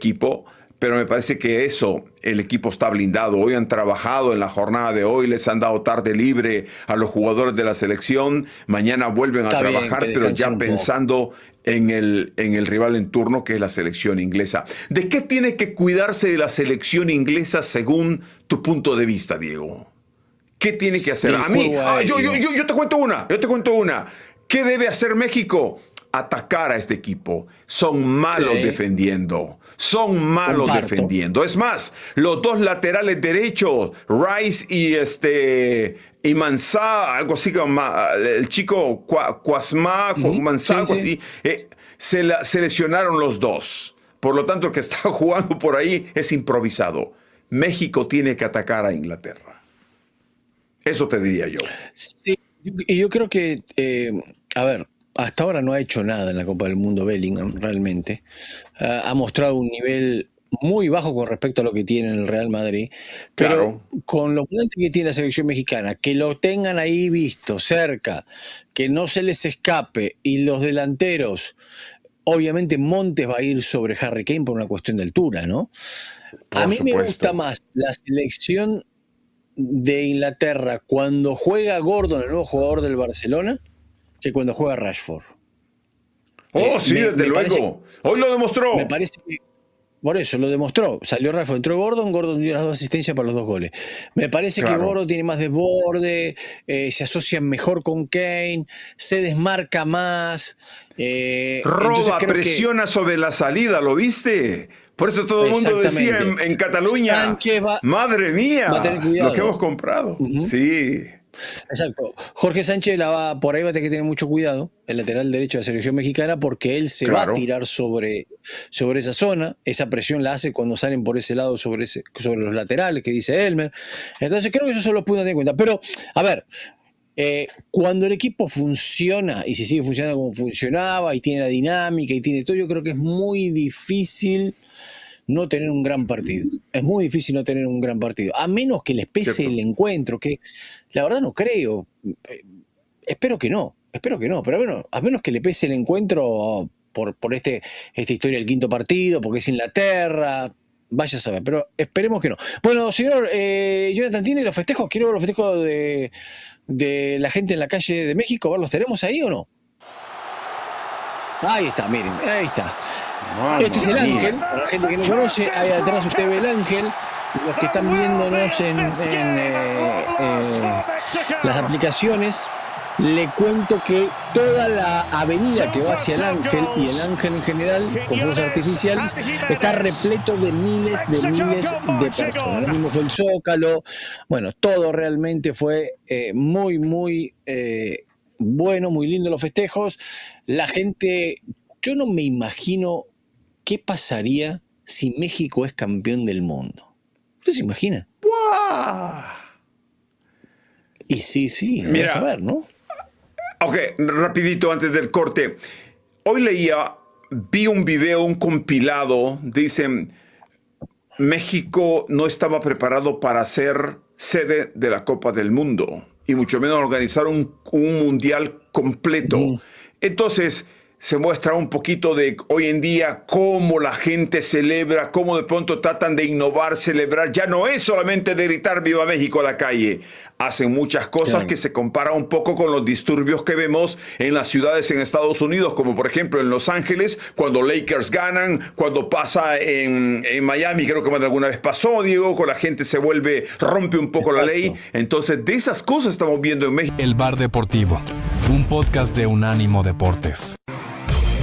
equipo, pero me parece que el equipo está blindado. Hoy han trabajado en la jornada de hoy, les han dado tarde libre a los jugadores de la selección. Mañana vuelven a trabajar, pero ya pensando en el rival en turno, que es la selección inglesa. ¿De qué tiene que cuidarse de la selección inglesa según tu punto de vista, Diego? ¿Qué tiene que hacer? A mí, yo te cuento una. ¿Qué debe hacer México? Atacar a este equipo. Son malos defendiendo. Es más, los dos laterales derechos, Rice y Mansá, algo así como el chico Cuasma, Mansá, se lesionaron los dos. Por lo tanto, el que está jugando por ahí es improvisado. México tiene que atacar a Inglaterra. Eso te diría yo. Sí, y yo creo que, hasta ahora no ha hecho nada en la Copa del Mundo Bellingham, realmente. Ha mostrado un nivel muy bajo con respecto a lo que tiene en el Real Madrid, pero con los volantes que tiene la selección mexicana, que lo tengan ahí visto, cerca, que no se les escape, y los delanteros, obviamente Montes va a ir sobre Harry Kane por una cuestión de altura, ¿no? A mí me gusta más la selección de Inglaterra cuando juega Gordon, el nuevo jugador del Barcelona, que cuando juega Rashford. Sí, desde luego. Hoy lo demostró. Me parece que por eso lo demostró. Salió Rashford, entró Gordon dio las dos asistencias para los dos goles. Me parece que Gordon tiene más desborde, se asocia mejor con Kane, se desmarca más. Roba, presiona sobre la salida, ¿lo viste? Por eso todo el mundo decía en Cataluña, madre mía, lo que hemos comprado. Sí. Exacto. Jorge Sánchez por ahí va a tener que tener mucho cuidado, el lateral derecho de la selección mexicana, porque él se va a tirar sobre esa zona. Esa presión la hace cuando salen por ese lado sobre los laterales, que dice Elmer. Entonces creo que eso son los puntos a tener en cuenta. Pero, a ver, cuando el equipo funciona, y si sigue funcionando como funcionaba, y tiene la dinámica, y tiene todo, yo creo que es muy difícil no tener un gran partido. Es muy difícil no tener un gran partido. A menos que les pese el encuentro, que la verdad no creo. Espero que no. Pero bueno, a menos que le pese el encuentro por esta historia del quinto partido, porque es Inglaterra, vaya a saber. Pero esperemos que no. Bueno, señor Jonathan, ¿tiene los festejos? Quiero ver los festejos de la gente en la calle de México. ¿Los tenemos ahí o no? Ahí está, miren, ahí está. Este es el ángel, para la gente que no conoce, ahí atrás usted ve el ángel. Los que están viéndonos en las aplicaciones, le cuento que toda la avenida que va hacia el ángel, y el ángel en general, con fuegos artificiales, está repleto de miles de personas. Lo mismo fue el Zócalo. Bueno, todo realmente fue muy bueno, muy lindo los festejos. La gente, yo no me imagino qué pasaría si México es campeón del mundo. ¿Usted se imagina? ¡Wow! Y sí, mira, a saber, ¿no? Ok, rapidito antes del corte. Hoy vi un video, un compilado, dicen, México no estaba preparado para ser sede de la Copa del Mundo, y mucho menos organizar un mundial completo. Entonces, se muestra un poquito de hoy en día cómo la gente celebra, cómo de pronto tratan de innovar, celebrar. Ya no es solamente de gritar Viva México a la calle. Hacen muchas cosas que se comparan un poco con los disturbios que vemos en las ciudades en Estados Unidos, como por ejemplo en Los Ángeles, cuando Lakers ganan, cuando pasa en Miami, creo que más de alguna vez pasó, Diego, con la gente rompe un poco la ley. Entonces, de esas cosas estamos viendo en México. El Bar Deportivo, un podcast de Unánimo Deportes.